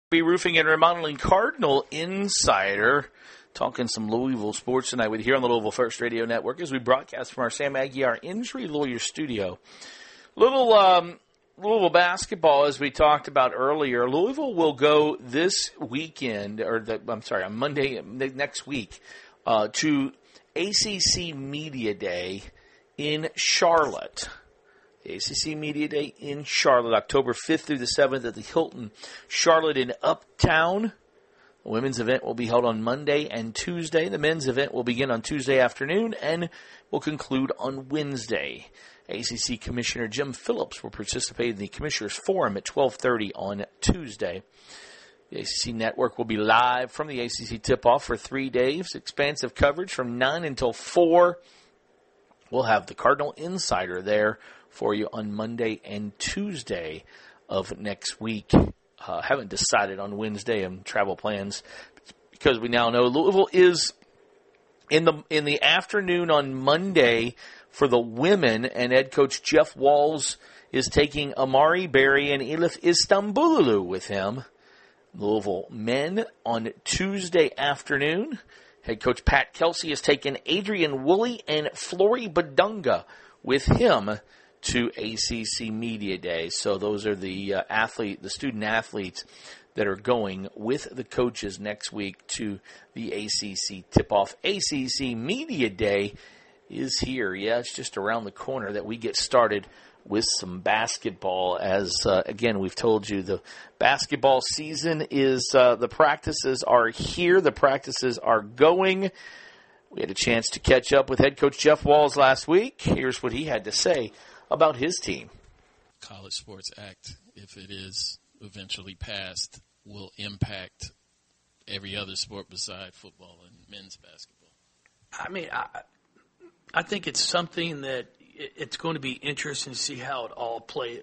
Be Roofing and Remodeling Cardinal Insider, talking some Louisville sports tonight with here on the Louisville First Radio Network as we broadcast from our Sam Aguiar Injury Lawyer Studio. Louisville basketball, as we talked about earlier. Louisville will go this weekend, on Monday next week, to ACC Media Day in Charlotte. The ACC Media Day in Charlotte, October 5th through the 7th at the Hilton Charlotte in Uptown. The women's event will be held on Monday and Tuesday. The men's event will begin on Tuesday afternoon and will conclude on Wednesday. ACC Commissioner Jim Phillips will participate in the Commissioners Forum at 12:30 on Tuesday. The ACC Network will be live from the ACC tip-off for 3 days. Expansive coverage from 9 until 4. We'll have the Cardinal Insider there for you on Monday and Tuesday of next week. Haven't decided on Wednesday and travel plans because we now know Louisville is in the afternoon on Monday for the women, and head coach Jeff Walz is taking Amari Berry and Elif Istanbululu with him. Louisville men on Tuesday afternoon. Head coach Pat Kelsey has taken Adrian Woolley and Flory Badunga with him to ACC Media Day. So those are the student athletes that are going with the coaches next week to the ACC tip-off. ACC Media Day is here. Yeah, it's just around the corner that we get started with some basketball. As, again, we've told you, the basketball season is, the practices are here. The practices are going. We had a chance to catch up with head coach Jeff Walz last week. Here's what he had to say about his team. College Sports Act, if it is eventually passed, will impact every other sport beside football and men's basketball. I mean, I think it's something that it's going to be interesting to see how it all plays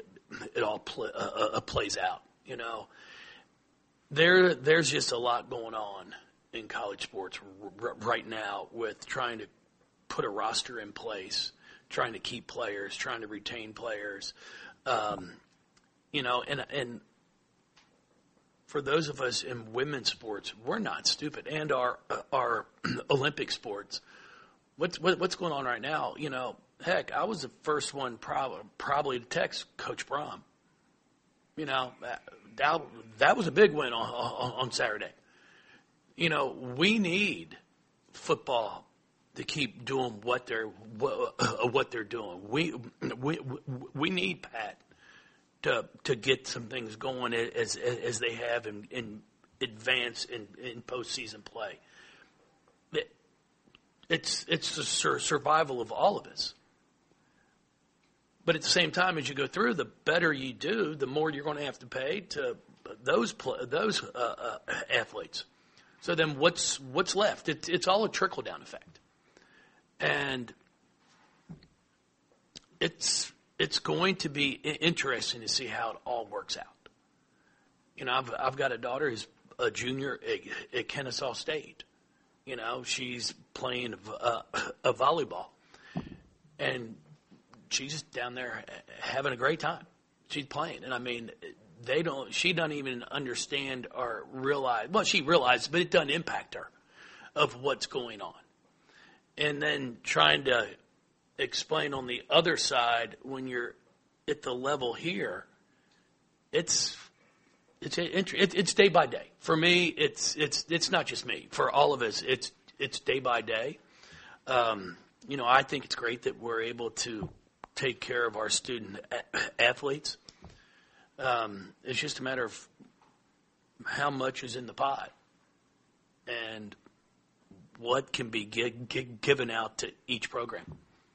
out. You know, there's just a lot going on in college sports right now with trying to put a roster in place, trying to keep players, trying to retain players. You know, and for those of us in women's sports, we're not stupid, and our Olympic sports. What's going on right now? You know, heck, I was the first one probably to text Coach Brom. You know, that was a big win on Saturday. You know, we need football to keep doing what they're doing. We need Pat to get some things going as they have in advance in postseason play. It's the survival of all of us. But at the same time, as you go through, the better you do, the more you're going to have to pay to those athletes. So then what's left? It's all a trickle-down effect. And it's going to be interesting to see how it all works out. You know, I've got a daughter who's a junior at Kennesaw State. You know, she's playing a volleyball, and she's just down there having a great time. She's playing, and I mean, she doesn't even understand or realize. Well, she realizes, but it doesn't impact her of what's going on. And then trying to explain on the other side when you're at the level here, it's day by day. For me, it's not just me. For all of us, it's day by day. You know, I think it's great that we're able to take care of our student athletes. It's just a matter of how much is in the pot and what can be given out to each program.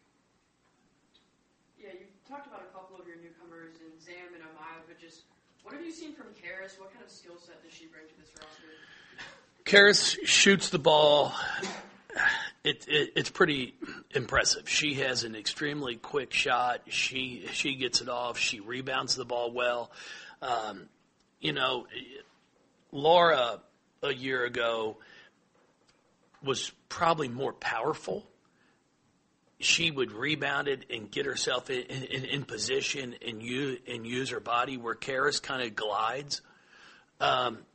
Yeah, you talked about a couple of your newcomers in Zam and Amaya, but just what have you seen from Karis? What kind of skill set does she bring to this roster? Karis shoots the ball. It's pretty impressive. She has an extremely quick shot. She gets it off. She rebounds the ball well. You know, Laura a year ago was probably more powerful. She would rebound it and get herself in position and use her body, where Karis kind of glides.